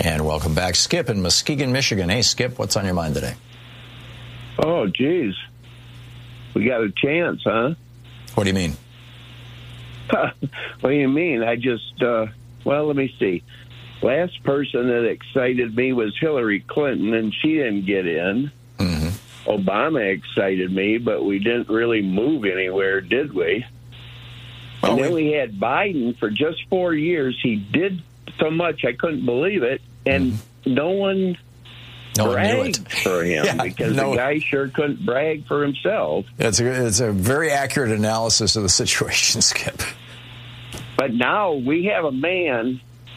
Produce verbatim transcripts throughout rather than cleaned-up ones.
And welcome back, Skip in Muskegon, Michigan. Hey, Skip, what's on your mind today? Oh, geez. We got a chance, huh? What do you mean? What do you mean? I just, uh, well, let me see. Last person that excited me was Hillary Clinton, and she didn't get in. Mm-hmm. Obama excited me, but we didn't really move anywhere, did we? Well, and then we... we had Biden for just four years. He did so much, I couldn't believe it, and mm-hmm. no one... No bragged for him yeah, because no. the guy sure couldn't brag for himself. It's a, it's a very accurate analysis of the situation, Skip. But now we have a man.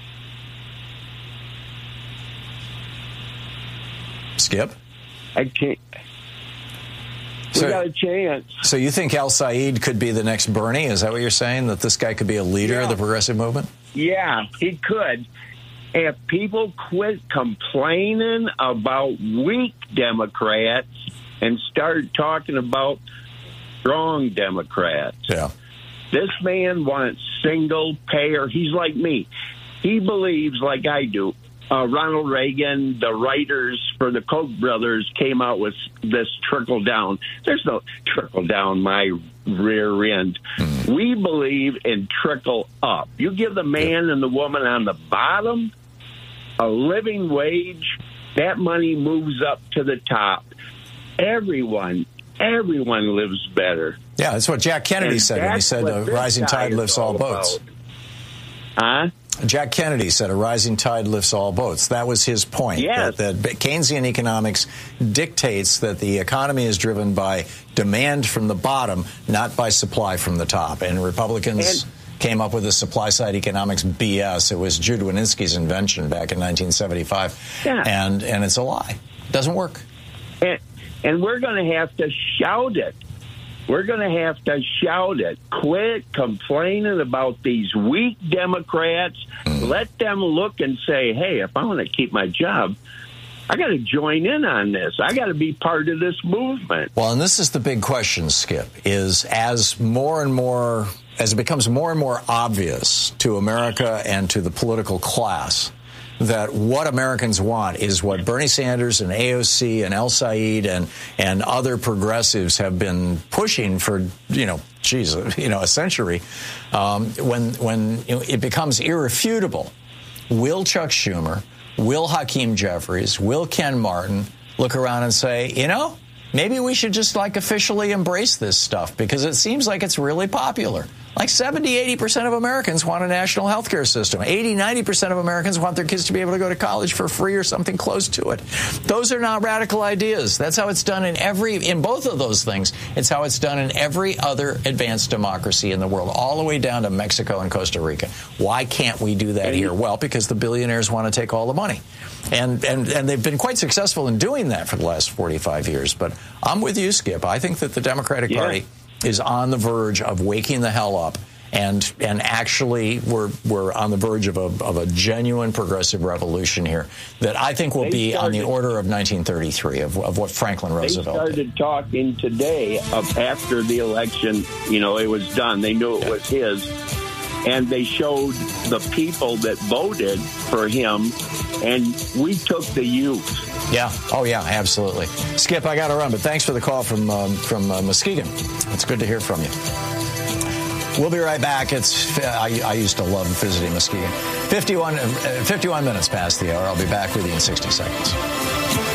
Skip? I can't. We so, got a chance. So you think El Said could be the next Bernie? Is that what you're saying? That this guy could be a leader yeah. of the progressive movement? Yeah, he could. If people quit complaining about weak Democrats and start talking about strong Democrats. Yeah. This man wants single payer. He's like me. He believes, like I do, uh, Ronald Reagan, the writers for the Koch brothers came out with this trickle down. There's no trickle down my rear end. Mm. We believe in trickle up. You give the man yeah. and the woman on the bottom a living wage, that money moves up to the top. Everyone, everyone lives better. Yeah, that's what Jack Kennedy and said when he said a rising tide lifts all, all boats. Huh? Jack Kennedy said a rising tide lifts all boats. That was his point. Yes. That, that Keynesian economics dictates that the economy is driven by demand from the bottom, not by supply from the top. And Republicans... And came up with the supply-side economics B S. It was Jude Wanniski's invention back in nineteen seventy-five. Yeah. And and it's a lie. It doesn't work. And, and we're going to have to shout it. We're going to have to shout it. Quit complaining about these weak Democrats. Mm. Let them look and say, hey, if I want to keep my job, I got to join in on this. I got to be part of this movement. Well, and this is the big question, Skip, is as more and more... as it becomes more and more obvious to America and to the political class that what Americans want is what Bernie Sanders and A O C and El Said and and other progressives have been pushing for, you know, geez, you know, a century. Um, when when you know, it becomes irrefutable, will Chuck Schumer, will Hakeem Jeffries, will Ken Martin look around and say, you know, maybe we should just like officially embrace this stuff because it seems like it's really popular. Like seventy, eighty percent of Americans want a national health care system. eighty, ninety percent of Americans want their kids to be able to go to college for free or something close to it. Those are not radical ideas. That's how it's done in every, in both of those things. It's how it's done in every other advanced democracy in the world, all the way down to Mexico and Costa Rica. Why can't we do that here? Well, because the billionaires want to take all the money. And, and, and they've been quite successful in doing that for the last forty-five years. But I'm with you, Skip. I think that the Democratic yeah. Party is on the verge of waking the hell up, and and actually we're we're on the verge of a of a genuine progressive revolution here that I think will they be started, on the order of nineteen thirty-three, of, of what Franklin Roosevelt They started did. talking today of after the election, you know, it was done. They knew it yeah. was his. And they showed the people that voted for him, and we took the youth. Yeah. Oh, yeah, absolutely. Skip, I got to run, but thanks for the call from um, from uh, Muskegon. It's good to hear from you. We'll be right back. It's I, I used to love visiting Muskegon. fifty-one, uh, fifty-one minutes past the hour. I'll be back with you in sixty seconds.